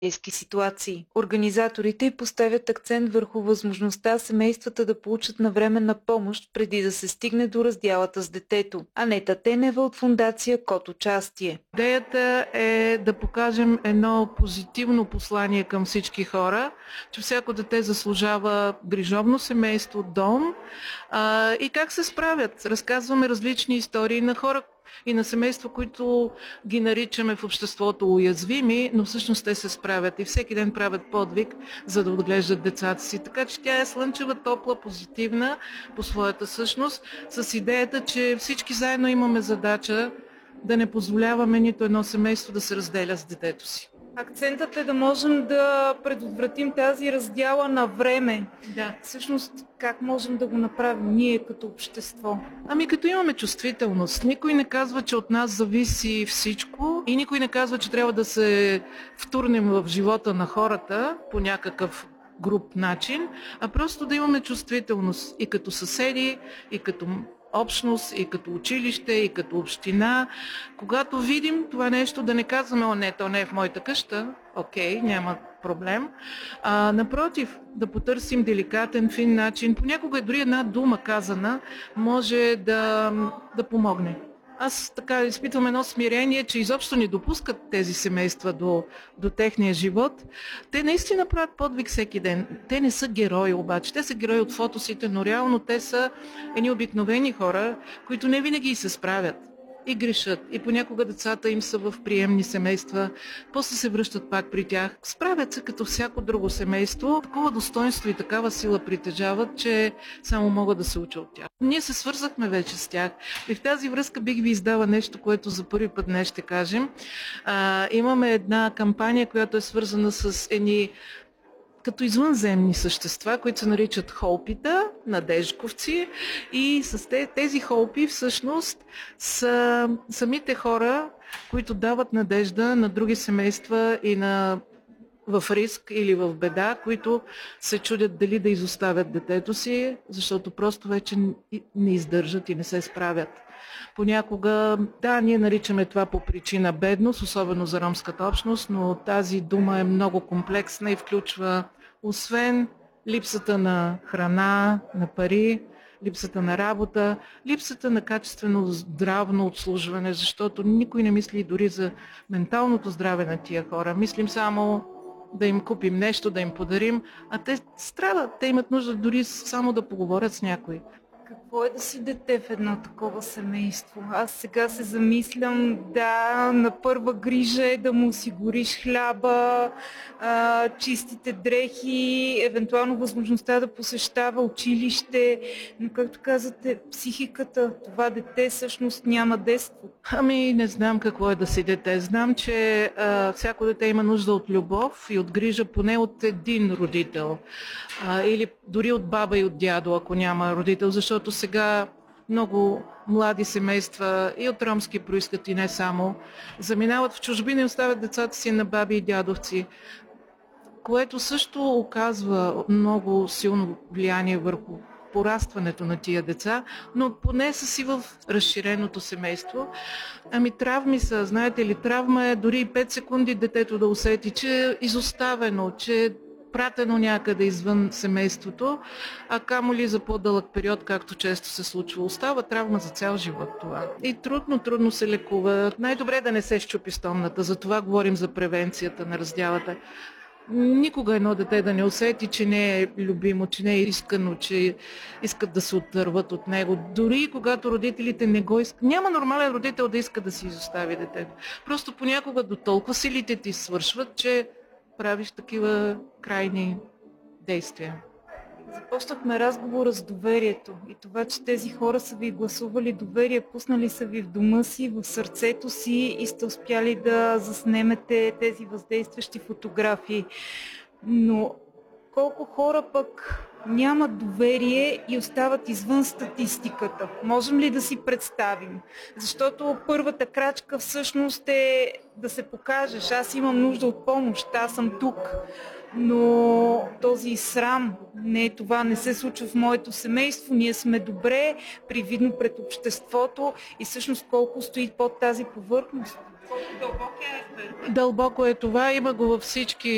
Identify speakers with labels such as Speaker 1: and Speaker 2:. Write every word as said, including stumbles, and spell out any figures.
Speaker 1: житейски ситуации. Организаторите поставят акцент върху възможността семействата да получат навременна помощ преди да се стигне до раздялата с детето. Анета Тенева от фондация Код участие.
Speaker 2: Идеята е да покажем едно позитивно послание към всички хора, че всяко дете заслужава грижовно семейство, дом а, и как се справят. Разказваме различни истории на хора и на семейства, които ги наричаме в обществото уязвими, но всъщност те се справят и всеки ден правят подвиг, за да отглеждат децата си. Така че тя е слънчева, топла, позитивна по своята същност, с идеята, че всички заедно имаме задача да не позволяваме нито едно семейство да се разделя с детето си.
Speaker 1: Акцентът е да можем да предотвратим тази раздяла на време.
Speaker 2: Да.
Speaker 1: Всъщност, как можем да го направим ние като общество?
Speaker 2: Ами като имаме чувствителност. Никой не казва, че от нас зависи всичко и никой не казва, че трябва да се втурнем в живота на хората по някакъв груб начин, а просто да имаме чувствителност и като съседи, и като общност, и като училище, и като община. Когато видим това нещо, да не казваме: о, не, то не е в моята къща, окей, няма проблем. А, напротив, да потърсим деликатен, фин начин. Понякога дори една дума казана може да, да помогне. Аз така изпитвам едно смирение, че изобщо не допускат тези семейства до, до техния живот. Те наистина правят подвиг всеки ден. Те не са герои обаче. Те са герои от фотосите, но реално те са едни обикновени хора, които не винаги се справят и грешат. И понякога децата им са в приемни семейства, после се връщат пак при тях. Справят се като всяко друго семейство. Такова достоинство и такава сила притежават, че само могат да се уча от тях. Ние се свързахме вече с тях. И в тази връзка бих ви издала нещо, което за първи път днес ще кажем. А, имаме една кампания, която е свързана с едни като извънземни същества, които се наричат холпита, надежковци, и с тези холпи всъщност са самите хора, които дават надежда на други семейства и на в риск или в беда, които се чудят дали да изоставят детето си, защото просто вече не издържат и не се справят. Понякога, да, ние наричаме това по причина бедност, особено за ромската общност, но тази дума е много комплексна и включва освен липсата на храна, на пари, липсата на работа, липсата на качествено здравно обслужване, защото никой не мисли дори за менталното здраве на тия хора. Мислим само да им купим нещо, да им подарим, а те страдат, те имат нужда дори само да поговорят с някой.
Speaker 1: Какво е да си дете в едно такова семейство? Аз сега се замислям, да, на първа грижа е да му осигуриш хляба, а, чистите дрехи, евентуално възможността да посещава училище, но както казвате, психиката, това дете всъщност няма детство.
Speaker 2: Ами не знам какво е да си дете. Знам, че а, всяко дете има нужда от любов и от грижа поне от един родител. А, или дори от баба и от дядо, ако няма родител, защото сега много млади семейства и от ромски произход и не само заминават в чужбина и оставят децата си на баби и дядовци, което също оказва много силно влияние върху порастването на тия деца, но поне са си в разширеното семейство. Ами травми са, знаете ли, травма е дори пет секунди детето да усети, че е изоставено, че е пратено някъде извън семейството, а камо ли за по-дълъг период, както често се случва. Остава травма за цял живот това. И трудно, трудно се лекува. Най-добре е да не се счупи стомната, затова говорим за превенцията на раздялата. Никога едно дете да не усети, че не е любимо, че не е искано, че искат да се отърват от него. Дори когато родителите не го искат. Няма нормален родител да иска да си изостави детето. Просто понякога до толкова силите ти свършват, че правиш такива крайни действия.
Speaker 1: Започнахме разговора с доверието и това, че тези хора са ви гласували доверие, пуснали са ви в дома си, в сърцето си и сте успяли да заснемете тези въздействащи фотографии. Но колко хора пък нямат доверие и остават извън статистиката? Можем ли да си представим? Защото първата крачка всъщност е да се покажеш: аз имам нужда от помощ, аз съм тук. Но този срам, не, това не се случва в моето семейство, ние сме добре, привидно пред обществото, и всъщност колко стои под тази повърхност?
Speaker 2: Дълбоко е това, има го във всички